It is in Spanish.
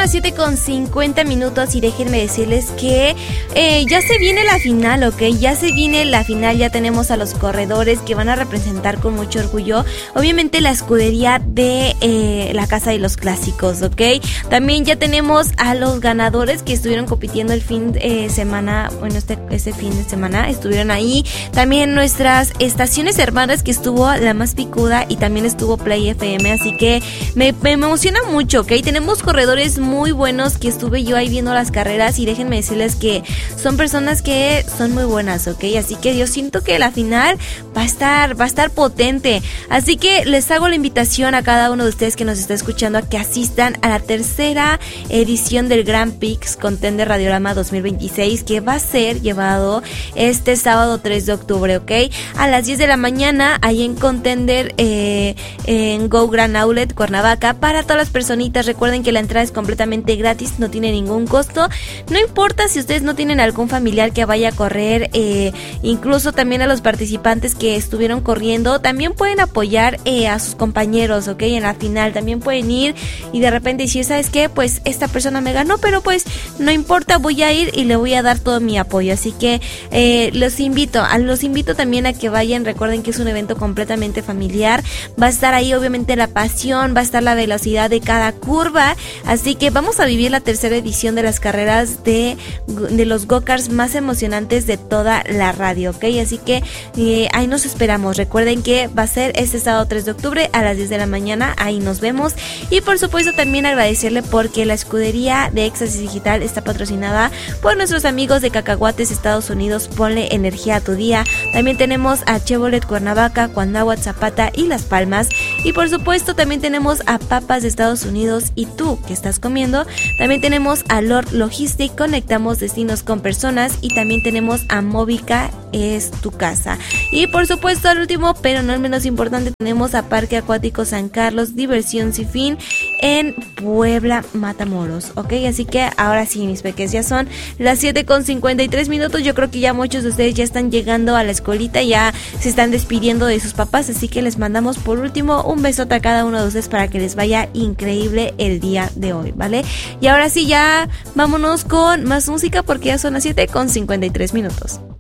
las 7:50 y déjenme decirles que ya se viene la final, ¿ok? Ya se viene la final, ya tenemos a los corredores que van a representar con mucho orgullo, obviamente, la escudería de la Casa de los Clásicos, ¿ok? También ya tenemos a los ganadores que estuvieron compitiendo el fin de semana, bueno, este fin de semana estuvieron ahí. También nuestras estaciones hermanas, que estuvo La Más Picuda y también estuvo Play FM, así que me emociona mucho, ¿ok? Tenemos corredores muy buenos que estuve yo ahí viendo las carreras y déjenme decirles que son personas que son muy buenas, ¿ok? Así que yo siento que la final va a estar potente, así que les hago la invitación a cada uno de ustedes que nos está escuchando a que asistan a la tercera edición del Grand Prix Contender Radiorama 2026, que va a ser llevado este sábado 3 de octubre, ¿ok? A las 10 de la mañana, ahí en Contender, en Go Grand Outlet, Cuernavaca, para todas las personitas. Recuerden que la entrada es completamente gratis, no tiene ningún costo. No importa si ustedes no tienen algún familiar que vaya a correr, incluso también a los participantes que estuvieron corriendo, también pueden apoyar a sus compañeros, ¿ok? En la final también pueden ir y de repente decir, ¿sabes qué? Pues esta persona me ganó, pero pues no importa, voy a ir y le voy a dar todo mi apoyo. Así que los invito también a que vayan. Recuerden que es un evento completamente familiar, va a estar ahí obviamente la pasión, va a estar la velocidad de cada curva, así que vamos a vivir la tercera edición de las carreras de los go-karts más emocionantes de toda la radio, ¿ok? Así que ahí nos esperamos. Recuerden que va a ser este sábado 3 de octubre a las 10 de la mañana, ahí nos vemos. Y por supuesto también agradecerle porque la escudería de Éxtasis Digital está patrocinada por nuestros amigos de Cacahuates, Estados Unidos. Ponle energía a tu día. También tenemos a Chevrolet Cuernavaca, Cuanáhuac, Zapata y Las Palmas. Y por supuesto también tenemos a Papas de Estados Unidos y tú que estás comiendo. También tenemos a Lord Logistic, conectamos destinos con personas. Y también tenemos a Móvica, es tu casa. Y por supuesto al último, pero no el menos importante, tenemos a Parque Acuático San Carlos, diversión sin fin en Puebla, Matamoros, ¿ok? Así que ahora sí, mis peques, ya son las 7:53. Yo creo que ya muchos de ustedes ya están llegando a la escuelita, ya se están despidiendo de sus papás, así que les mandamos por último un besote a cada uno de ustedes para que les vaya increíble el día de hoy, ¿vale? Y ahora sí, ya vámonos con más música porque ya son las 7:53.